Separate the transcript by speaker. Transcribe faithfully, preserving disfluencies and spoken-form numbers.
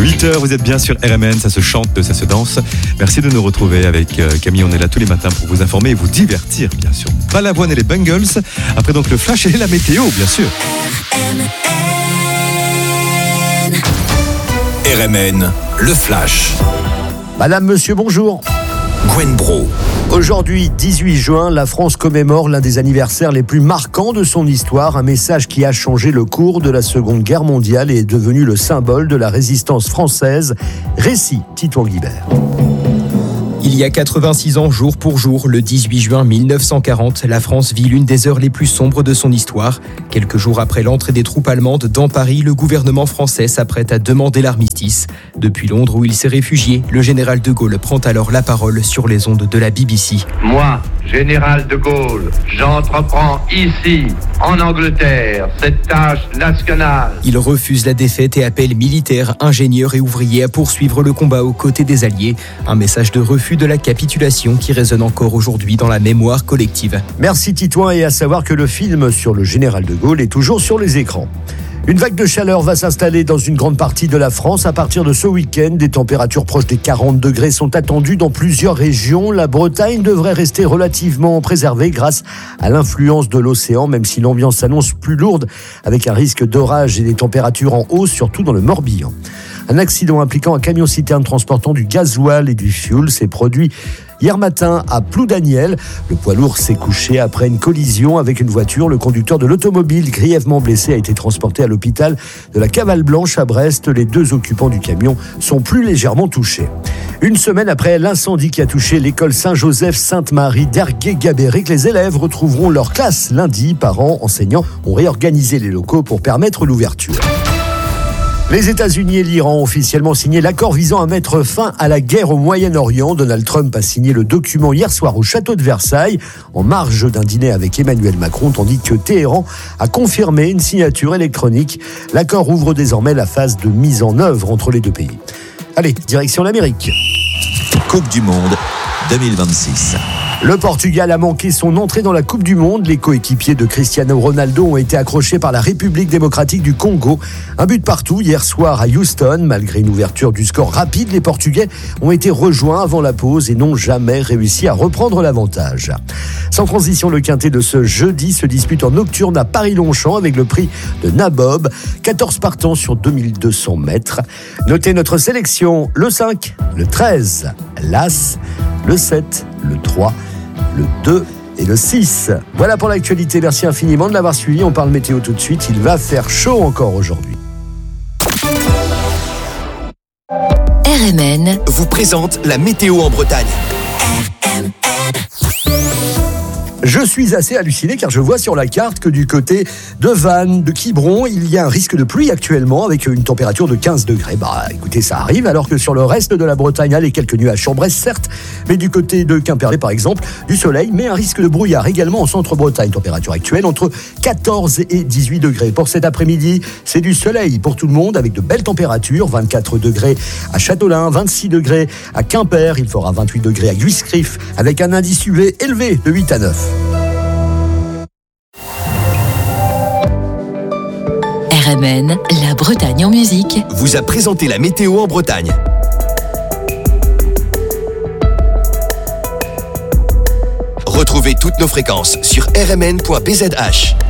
Speaker 1: huit heures, vous êtes bien sur R M N, ça se chante, ça se danse. Merci de nous retrouver avec Camille, on est là tous les matins pour vous informer et vous divertir, bien sûr. Balavoine et les Bengals, après donc le flash et la météo, bien sûr.
Speaker 2: R M N, le flash.
Speaker 3: Madame, monsieur, bonjour.
Speaker 2: Gwen Bro.
Speaker 3: Aujourd'hui, dix-huit juin, la France commémore l'un des anniversaires les plus marquants de son histoire, un message qui a changé le cours de la Seconde Guerre mondiale et est devenu le symbole de la résistance française. Récit, Titouan Guibert.
Speaker 4: Il y a quatre-vingt-six ans, jour pour jour, le dix-huit juin mille neuf cent quarante, la France vit l'une des heures les plus sombres de son histoire. Quelques jours après l'entrée des troupes allemandes dans Paris, le gouvernement français s'apprête à demander l'armistice. Depuis Londres, où il s'est réfugié, le général de Gaulle prend alors la parole sur les ondes de la B B C.
Speaker 5: Moi, général de Gaulle, j'entreprends ici, en Angleterre, cette tâche nationale.
Speaker 4: Il refuse la défaite et appelle militaires, ingénieurs et ouvriers à poursuivre le combat aux côtés des Alliés. Un message de refus de la capitulation qui résonne encore aujourd'hui dans la mémoire collective.
Speaker 3: Merci Titouan, et à savoir que le film sur le général de Gaulle est toujours sur les écrans. Une vague de chaleur va s'installer dans une grande partie de la France. À partir de ce week-end, des températures proches des quarante degrés sont attendues dans plusieurs régions. La Bretagne devrait rester relativement préservée grâce à l'influence de l'océan, même si l'ambiance s'annonce plus lourde, avec un risque d'orage et des températures en hausse, surtout dans le Morbihan. Un accident impliquant un camion-citerne transportant du gasoil et du fioul s'est produit hier matin à Ploudaniel. Le poids lourd s'est couché après une collision avec une voiture. Le conducteur de l'automobile, grièvement blessé, a été transporté à l'hôpital de la Cavale Blanche à Brest. Les deux occupants du camion sont plus légèrement touchés. Une semaine après l'incendie qui a touché l'école Saint-Joseph-Sainte-Marie d'Ergué-Gabéric, les élèves retrouveront leur classe lundi. Parents, enseignants ont réorganisé les locaux pour permettre l'ouverture. Les États-Unis et l'Iran ont officiellement signé l'accord visant à mettre fin à la guerre au Moyen-Orient. Donald Trump a signé le document hier soir au château de Versailles, en marge d'un dîner avec Emmanuel Macron, tandis que Téhéran a confirmé une signature électronique. L'accord ouvre désormais la phase de mise en œuvre entre les deux pays. Allez, direction l'Amérique.
Speaker 2: Coupe du Monde deux mille vingt-six.
Speaker 3: Le Portugal a manqué son entrée dans la Coupe du Monde. Les coéquipiers de Cristiano Ronaldo ont été accrochés par la République démocratique du Congo. Un but partout hier soir à Houston. Malgré une ouverture du score rapide, les Portugais ont été rejoints avant la pause et n'ont jamais réussi à reprendre l'avantage. Sans transition, le quintet de ce jeudi se dispute en nocturne à Paris-Longchamp avec le prix de Nabob. quatorze partants sur deux mille deux cents mètres. Notez notre sélection: le cinq, le treize, l'As, le sept, le trois, le deux et le six. Voilà pour l'actualité. Merci infiniment de l'avoir suivi. On parle météo tout de suite. Il va faire chaud encore aujourd'hui.
Speaker 6: R M N
Speaker 2: vous présente la météo en Bretagne.
Speaker 3: Je suis assez halluciné car je vois sur la carte que du côté de Vannes, de Quiberon, il y a un risque de pluie actuellement avec une température de quinze degrés. Bah écoutez, ça arrive, alors que sur le reste de la Bretagne, allez, quelques nuages sur Brest certes, mais du côté de Quimperlé par exemple, du soleil, mais un risque de brouillard également en centre-Bretagne. Température actuelle entre quatorze et dix-huit degrés. Pour cet après-midi, c'est du soleil pour tout le monde avec de belles températures, vingt-quatre degrés à Châteaulin, vingt-six degrés à Quimper, il fera vingt-huit degrés à Guiscriff avec un indice U V élevé de huit à neuf.
Speaker 6: R M N, la Bretagne en musique,
Speaker 2: vous a présenté la météo en Bretagne. Retrouvez toutes nos fréquences sur r m n point b z h.